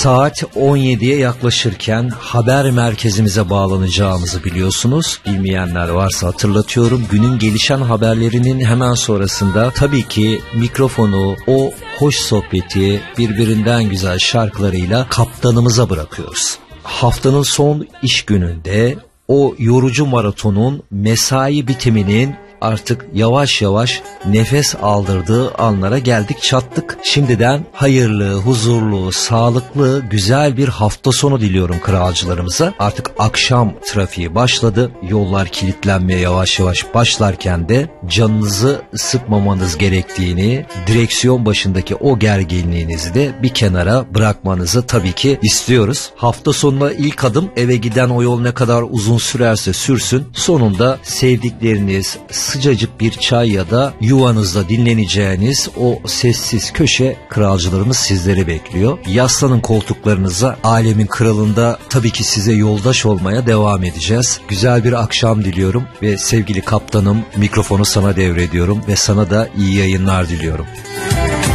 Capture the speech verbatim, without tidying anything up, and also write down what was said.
Saat on yediye yaklaşırken haber merkezimize bağlanacağımızı biliyorsunuz. Bilmeyenler varsa hatırlatıyorum. Günün gelişen haberlerinin hemen sonrasında tabii ki mikrofonu, o hoş sohbeti, birbirinden güzel şarkılarıyla kaptanımıza bırakıyoruz. Haftanın son iş gününde o yorucu maratonun mesai bitiminin artık yavaş yavaş nefes aldırdığı anlara geldik çattık. Şimdiden hayırlı, huzurlu, sağlıklı, güzel bir hafta sonu diliyorum kralcılarımıza. Artık akşam trafiği başladı. Yollar kilitlenmeye yavaş yavaş başlarken de canınızı sıkmamanız gerektiğini, direksiyon başındaki o gerginliğinizi de bir kenara bırakmanızı tabii ki istiyoruz. Hafta sonuna ilk adım, eve giden o yol ne kadar uzun sürerse sürsün, sonunda sevdikleriniz, sıcacık bir çay ya da yuvanızda dinleneceğiniz o sessiz köşe kralcılarımız sizleri bekliyor. Yaslanın koltuklarınıza, alemin kralında tabii ki size yoldaş olmaya devam edeceğiz. Güzel bir akşam diliyorum ve sevgili kaptanım, mikrofonu sana devrediyorum ve sana da iyi yayınlar diliyorum.